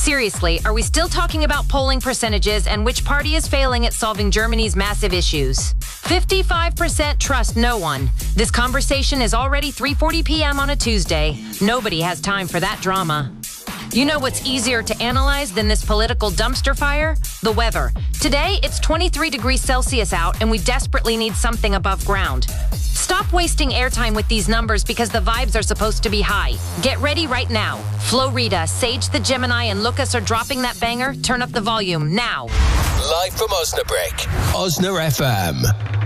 Seriously, are we still talking about polling percentages and which party is failing at solving Germany's massive issues? 55% trust no one. This conversation is already 3:40 p.m. on a Tuesday. Nobody has time for that drama. You know what's easier to analyze than this political dumpster fire? The weather. Today, it's 23 degrees Celsius out, and we desperately need something above ground. Stop wasting airtime with these numbers because the vibes are supposed to be high. Get ready right now. Flo Rida, Sage the Gemini, and Lucas are dropping that banger. Turn up the volume now. Live from Osnabrück, Osna FM.